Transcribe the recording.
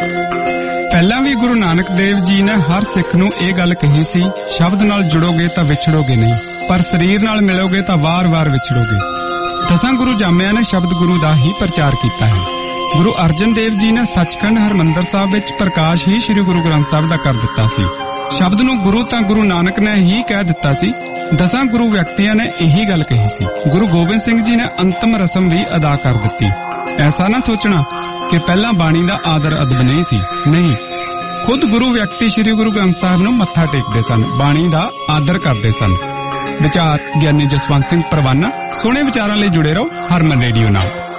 ਪਹਿਲਾਂ ਵੀ ਗੁਰੂ ਨਾਨਕ ਦੇਵ ਜੀ ਨੇ ਹਰ ਸਿੱਖ ਨੂੰ ਇਹ ਗੱਲ ਕਹੀ ਸੀ, ਸ਼ਬਦ ਨਾਲ ਜੁੜੋਗੇ ਤਾਂ ਵਿਛੜੋਗੇ ਨਹੀਂ, ਪਰ ਸਰੀਰ ਨਾਲ ਮਿਲੋਗੇ ਤਾਂ ਵਾਰ-ਵਾਰ ਵਿਛੜੋਗੇ। 10 ਗੁਰੂ ਜਾਮਿਆਂ ਨੇ ਸ਼ਬਦ ਗੁਰੂ ਦਾ ਹੀ ਪ੍ਰਚਾਰ ਕੀਤਾ ਹੈ। ਗੁਰੂ ਅਰਜਨ ਦੇਵ ਜੀ ਨੇ ਸੱਚਖੰਡ ਹਰਿਮੰਦਰ ਸਾਹਿਬ ਵਿੱਚ ਪ੍ਰਕਾਸ਼ ਹੀ ਸ੍ਰੀ ਗੁਰੂ ਗ੍ਰੰਥ ਸਾਹਿਬ ਦਾ ਕਰ ਦਿੱਤਾ ਸੀ। ਸ਼ਬਦ ਨੂੰ ਗੁਰੂ ਤਾਂ ਗੁਰੂ ਨਾਨਕ ਨੇ ਹੀ ਕਹਿ ਦਿੱਤਾ ਸੀ। 10 ਗੁਰੂ ਵਿਅਕਤੀਆਂ ਨੇ ਇਹੀ ਗੱਲ ਕਹੀ ਸੀ। ਗੁਰੂ ਗੋਬਿੰਦ ਸਿੰਘ ਜੀ ਨੇ ਅੰਤਮ ਰਸਮ ਵੀ ਅਦਾ ਕਰ ਦਿੱਤੀ। ਐਸਾ ਨਾ ਸੋਚਣਾ ਕਿ ਪਹਿਲਾਂ ਬਾਣੀ ਦਾ ਆਦਰ ਅਦਬ ਨਹੀਂ ਸੀ, ਨਹੀਂ, ਖੁਦ ਗੁਰੂ ਵਿਅਕਤੀ ਸ੍ਰੀ ਗੁਰੂ ਗ੍ਰੰਥ ਸਾਹਿਬ ਨੂੰ ਮੱਥਾ ਟੇਕਦੇ ਸਨ, ਬਾਣੀ ਦਾ ਆਦਰ ਕਰਦੇ ਸਨ। ਵਿਚਾਰ ਗਿਆਨੀ ਜਸਵੰਤ ਸਿੰਘ ਪਰਵਾਨਾ। ਸੋਹਣੇ ਵਿਚਾਰਾਂ ਲਈ ਜੁੜੇ ਰਹੋ ਹਰਮਨ ਰੇਡੀਓ ਨਾਲ।